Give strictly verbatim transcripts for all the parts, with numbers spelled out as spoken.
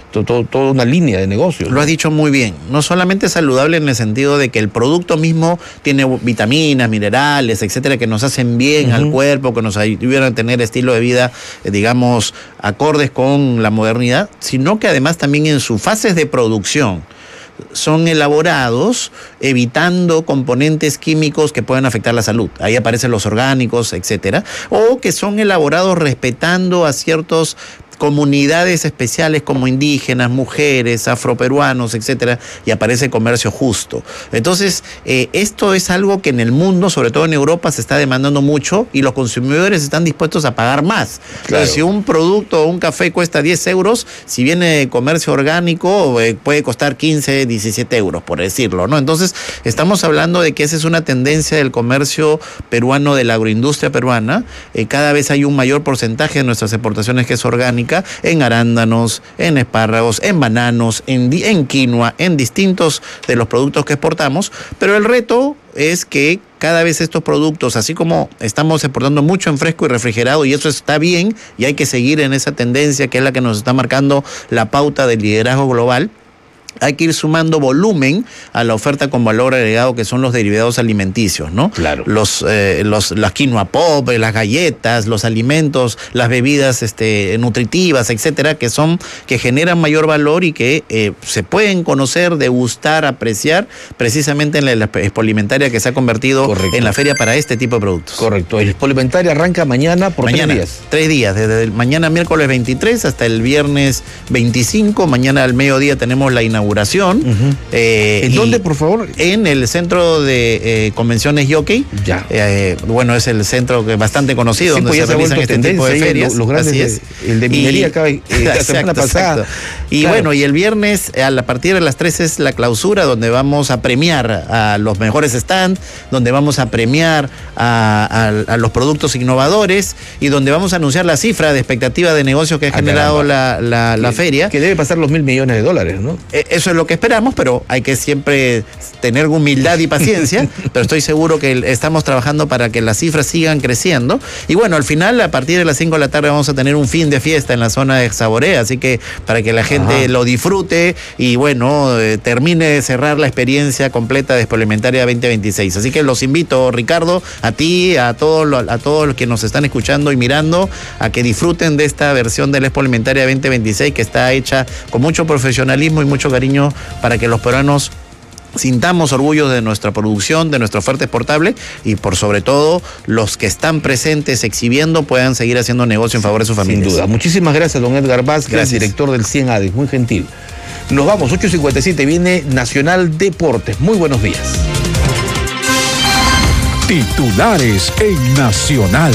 todo, toda una línea de negocios. Lo has dicho muy bien. No solamente es saludable en el sentido de que el producto mismo tiene vitaminas, minerales, etcétera, que nos hacen bien uh-huh. al cuerpo, que nos ayudan a tener estilo de vida, eh, digamos, acordes con la modernidad, sino que además también en sus fases de producción son elaborados evitando componentes químicos que pueden afectar la salud. Ahí aparecen los orgánicos, etcétera, o que son elaborados respetando a ciertos comunidades especiales como indígenas, mujeres, afroperuanos, etcétera, y aparece comercio justo. Entonces, eh, esto es algo que en el mundo, sobre todo en Europa, se está demandando mucho y los consumidores están dispuestos a pagar más. Claro. Entonces, si un producto o un café cuesta diez euros, si viene de comercio orgánico, eh, puede costar quince, diecisiete euros, por decirlo, ¿no? Entonces, estamos hablando de que esa es una tendencia del comercio peruano, de la agroindustria peruana. Eh, cada vez hay un mayor porcentaje de nuestras exportaciones que es orgánica, en arándanos, en espárragos, en bananos, en, en quinoa, en distintos de los productos que exportamos, pero el reto es que cada vez estos productos, así como estamos exportando mucho en fresco y refrigerado, y eso está bien, y hay que seguir en esa tendencia que es la que nos está marcando la pauta del liderazgo global, hay que ir sumando volumen a la oferta con valor agregado, que son los derivados alimenticios, ¿no? Claro. Los, eh, los, las quinoa pop, las galletas, los alimentos, las bebidas este, nutritivas, etcétera, que son, que generan mayor valor y que eh, se pueden conocer, degustar, apreciar, precisamente en la Expo Alimentaria, que se ha convertido Correcto. En la feria para este tipo de productos. Correcto. El Expo Alimentaria arranca mañana por mañana, tres días. Tres días, desde el mañana miércoles veintitrés hasta el viernes veinticinco. Mañana al mediodía tenemos la inauguración. Uh-huh. eh, ¿En dónde, por favor? En el centro de eh, convenciones Yockey. Ya. Eh, bueno, es el centro que bastante conocido, sí, donde pues se realizan este tipo de ferias. Los, los grandes, Así es. De, el de minería acá eh, la semana pasada. Y claro. Bueno, y el viernes a partir de las tres es la clausura, donde vamos a premiar a los mejores stands, donde vamos a premiar a, a, a los productos innovadores y donde vamos a anunciar la cifra de expectativa de negocio que ha ah, generado la, la, la que, feria. Que debe pasar los mil millones de dólares, ¿no? Eh, Eso es lo que esperamos, pero hay que siempre tener humildad y paciencia, pero estoy seguro que estamos trabajando para que las cifras sigan creciendo. Y bueno, al final, a partir de las cinco de la tarde vamos a tener un fin de fiesta en la zona de Saborea, así que para que la gente Ajá. lo disfrute y bueno, eh, termine de cerrar la experiencia completa de Expo Alimentaria veinte veintiséis. Así que los invito, Ricardo, a ti, a todos, a todos los que nos están escuchando y mirando, a que disfruten de esta versión de la Expo Alimentaria veinte veintiséis, que está hecha con mucho profesionalismo y mucho cariño para que los peruanos sintamos orgullo de nuestra producción, de nuestra oferta exportable y por sobre todo los que están presentes exhibiendo puedan seguir haciendo negocio en favor de sus familias. Sin duda. Muchísimas gracias, don Edgar Vázquez, director del Cien A D E S, muy gentil. Nos vamos, ocho cincuenta y siete, viene Nacional Deportes. Muy buenos días. Titulares en Nacional.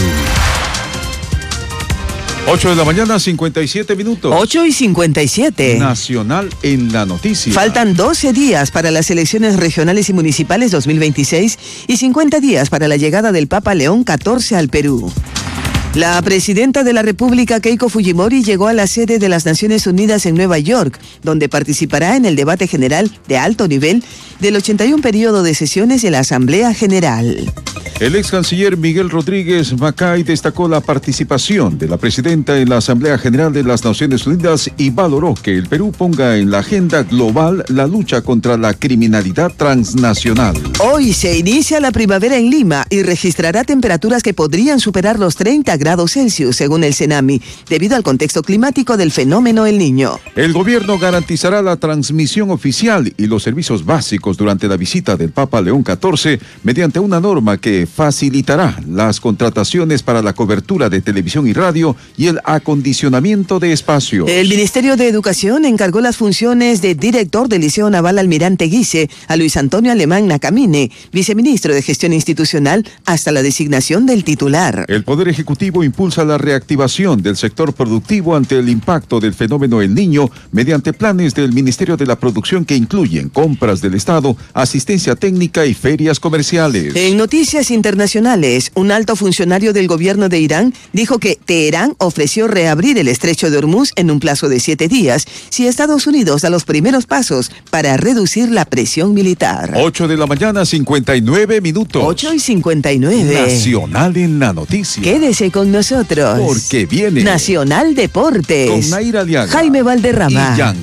ocho de la mañana, cincuenta y siete minutos. ocho y cincuenta y siete. Nacional en la noticia. Faltan doce días para las elecciones regionales y municipales dos mil veintiséis y cincuenta días para la llegada del Papa León catorce al Perú. La presidenta de la República, Keiko Fujimori, llegó a la sede de las Naciones Unidas en Nueva York, donde participará en el debate general de alto nivel del ochenta y uno periodo de sesiones de la Asamblea General. El ex canciller Miguel Rodríguez Macay destacó la participación de la presidenta en la Asamblea General de las Naciones Unidas y valoró que el Perú ponga en la agenda global la lucha contra la criminalidad transnacional. Hoy se inicia la primavera en Lima y registrará temperaturas que podrían superar los treinta grados Celsius, según el CENAMI, debido al contexto climático del fenómeno El Niño. El gobierno garantizará la transmisión oficial y los servicios básicos durante la visita del Papa León catorce mediante una norma que facilitará las contrataciones para la cobertura de televisión y radio y el acondicionamiento de espacios. El Ministerio de Educación encargó las funciones de director del Liceo Naval Almirante Guise a Luis Antonio Alemán Nacamine, viceministro de Gestión Institucional, hasta la designación del titular. El Poder Ejecutivo impulsa la reactivación del sector productivo ante el impacto del fenómeno El Niño mediante planes del Ministerio de la Producción que incluyen compras del Estado, asistencia técnica y ferias comerciales. En noticias internacionales, un alto funcionario del gobierno de Irán dijo que Teherán ofreció reabrir el estrecho de Hormuz en un plazo de siete días si Estados Unidos da los primeros pasos para reducir la presión militar. ocho de la mañana, cincuenta y nueve minutos. ocho y cincuenta y nueve. Nacional en la noticia. Quédese con nosotros. Porque viene Nacional Deportes. Con Naira Aliaga. Jaime Valderrama. Y Jan